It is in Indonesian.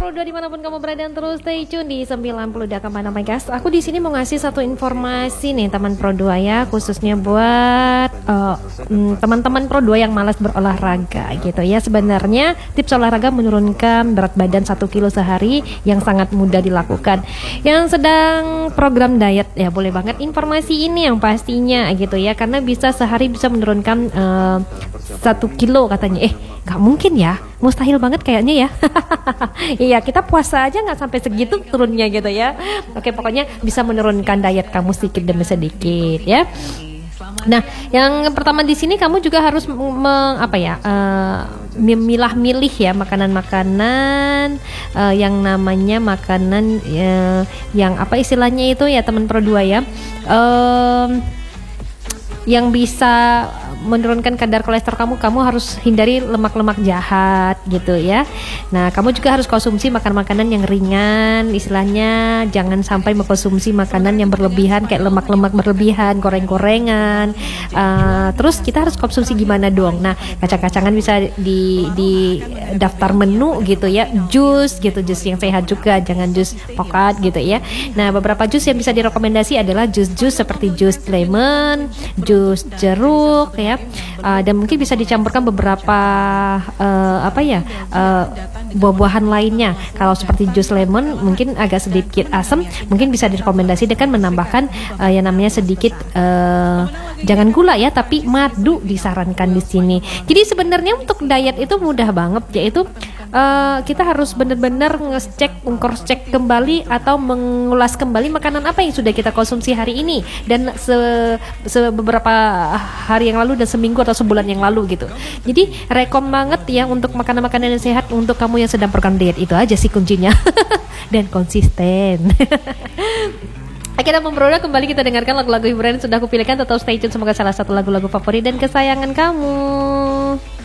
Pro 2 dimanapun kamu berada, terus stay tune di 90.8 MHz. Aku di sini mau ngasih satu informasi nih teman Pro 2 ya, khususnya buat teman-teman Pro 2 yang malas berolahraga gitu ya. Sebenarnya tips olahraga menurunkan berat badan 1 kilo sehari yang sangat mudah dilakukan. Yang sedang program diet ya boleh banget informasi ini yang pastinya gitu ya, karena bisa sehari bisa menurunkan 1 kilo katanya. Gak mungkin ya, mustahil banget kayaknya ya. Iya, kita puasa aja nggak sampai segitu turunnya gitu ya. Oke, pokoknya bisa menurunkan diet kamu sedikit demi sedikit ya. Nah, yang pertama di sini kamu juga harus memilah-milih ya makanan-makanan yang namanya makanan yang apa istilahnya itu ya teman Pro 2 ya. Yang bisa menurunkan kadar kolesterol kamu harus hindari lemak-lemak jahat gitu ya. Nah, kamu juga harus konsumsi makanan-makanan yang ringan, istilahnya jangan sampai mengkonsumsi makanan yang berlebihan kayak lemak-lemak berlebihan, goreng-gorengan. Terus kita harus konsumsi gimana dong? Nah, kacang-kacangan bisa di daftar menu gitu ya. Jus gitu, jus yang sehat juga, jangan jus pokat gitu ya. Nah, beberapa jus yang bisa direkomendasi adalah jus-jus seperti jus lemon, jus jeruk ya. Dan mungkin bisa dicampurkan beberapa buah-buahan lainnya. Kalau seperti jus lemon mungkin agak sedikit asam, mungkin bisa direkomendasi dengan menambahkan yang namanya sedikit jangan gula ya, tapi madu disarankan di sini. Jadi sebenarnya untuk diet itu mudah banget, yaitu kita harus benar-benar cross-check kembali atau mengulas kembali makanan apa yang sudah kita konsumsi hari ini dan beberapa hari yang lalu dan seminggu atau sebulan yang lalu gitu. Jadi rekom banget ya untuk makanan-makanan yang sehat untuk kamu yang sedang program diet. Itu aja sih kuncinya. Dan konsisten. Kita memperoleh kembali, kita dengarkan lagu-lagu hiburan yang sudah aku pilihkan. Tetap stay tune, semoga salah satu lagu-lagu favorit dan kesayangan kamu.